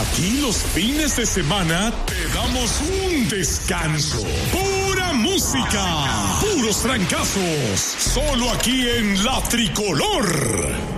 Aquí los fines de semana te damos un descanso. Pura música, puros trancazos. Solo aquí en La Tricolor.